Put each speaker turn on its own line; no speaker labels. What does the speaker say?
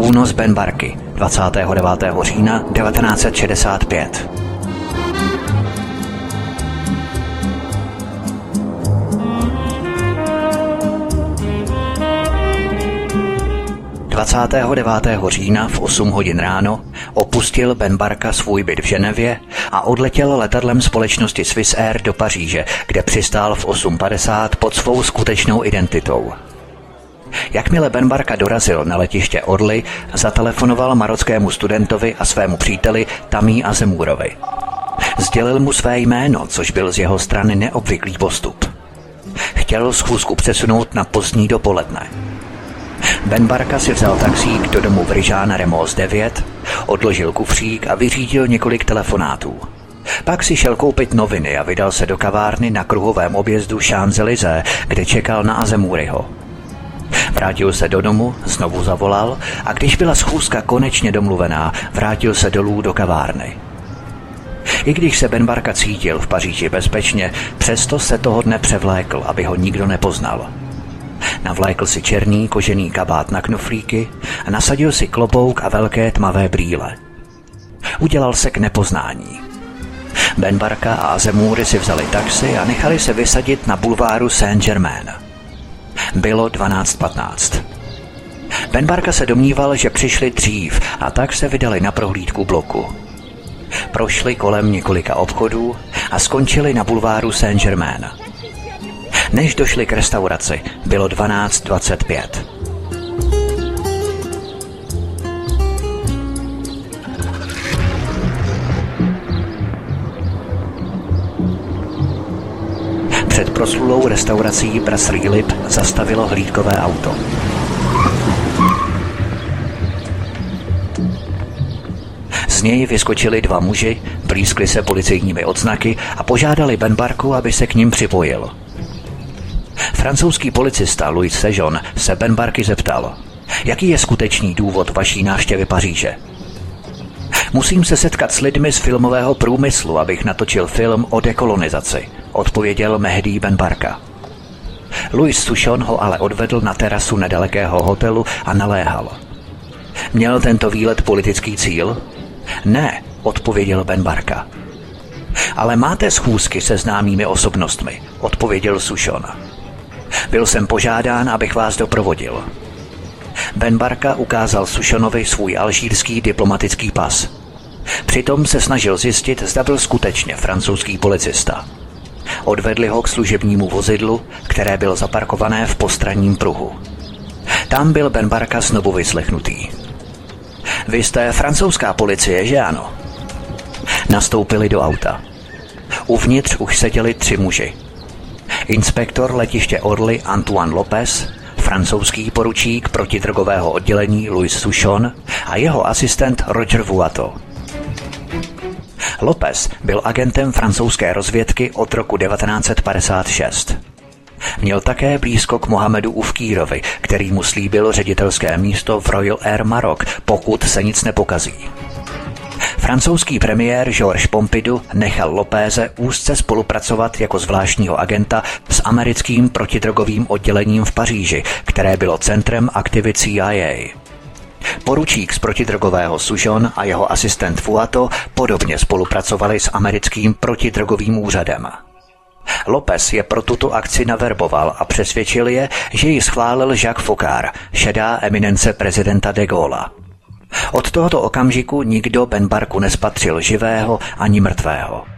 Únos Ben Barky 29. října 1965. Dvacátého 9. října v 8 hodin ráno opustil Ben Barka svůj byt v Ženevě a odletěl letadlem společnosti Swiss Air do Paříže, kde přistál v 8:50 pod svou skutečnou identitou. Jakmile Ben Barka dorazil na letiště Orly, zatelefonoval marockému studentovi a svému příteli Tamí Azemurovi. Sdělil mu své jméno, což byl z jeho strany neobvyklý postup. Chtěl schůzku přesunout na pozdní dopoledne. Ben Barka si vzal taxík do domu v Rižán Remos 9, odložil kufřík a vyřídil několik telefonátů. Pak si šel koupit noviny a vydal se do kavárny na kruhovém objezdu Champs-Élysées, kde čekal na Azemuryho. Vrátil se do domu, znovu zavolal a když byla schůzka konečně domluvená, vrátil se dolů do kavárny. I když se Ben Barka cítil v Paříži bezpečně, přesto se toho dne převlékl, aby ho nikdo nepoznal. Navlékl si černý kožený kabát na knoflíky a nasadil si klobouk a velké tmavé brýle. Udělal se k nepoznání. Ben Barka a Azemury si vzali taxi a nechali se vysadit na bulváru Saint-Germain. Bylo 12:15. Ben Barka se domníval, že přišli dřív a tak se vydali na prohlídku bloku. Prošli kolem několika obchodů a skončili na bulváru Saint-Germain. Než došli k restauraci, bylo 12:25. Před proslulou restaurací Brasserie Lip zastavilo hlídkové auto. Z něj vyskočili dva muži, blízkli se policejními odznaky a požádali Ben Barku, aby se k nim připojil. Francouzský policista Louis Sejon se Ben Barky zeptal: jaký je skutečný důvod vaší návštěvy Paříže? Musím se setkat s lidmi z filmového průmyslu, abych natočil film o dekolonizaci, odpověděl Mehdi Ben Barka. Louis Souchon ho ale odvedl na terasu nedalekého hotelu a naléhal: měl tento výlet politický cíl? Ne, odpověděl Ben Barka. Ale máte schůzky se známými osobnostmi, odpověděl Souchon. Byl jsem požádán, abych vás doprovodil. Ben Barka ukázal Souchonovi svůj alžírský diplomatický pas. Přitom se snažil zjistit, zda byl skutečně francouzský policista. Odvedli ho k služebnímu vozidlu, které bylo zaparkované v postranním pruhu. Tam byl Ben Barka znovu vyslechnutý. Vy jste francouzská policie, že ano? Nastoupili do auta. Uvnitř už seděli 3 muži. Inspektor letiště Orly Antoine Lopez, francouzský poručík protidrogového oddělení Louis Souchon a jeho asistent Roger Vuatto. Lopez byl agentem francouzské rozvědky od roku 1956. Měl také blízko k Mohamedu Ufkírovi, který mu slíbil ředitelské místo v Royal Air Maroc, pokud se nic nepokazí. Francouzský premiér Georges Pompidou nechal Lopéze úzce spolupracovat jako zvláštního agenta s americkým protidrogovým oddělením v Paříži, které bylo centrem aktivit CIA. Poručík z protidrogového Souchon a jeho asistent Vuatto podobně spolupracovali s americkým protidrogovým úřadem. Lopez je pro tuto akci naverboval a přesvědčil je, že ji schválil Jacques Foccart, šedá eminence prezidenta de Gaulle'a. Od tohoto okamžiku nikdo Ben Barku nespatřil živého ani mrtvého.